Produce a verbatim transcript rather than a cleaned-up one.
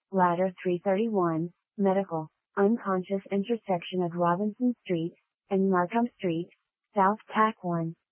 Ladder three thirty-one, Medical, unconscious intersection of Robinson Street and Markham Street, South Tack one.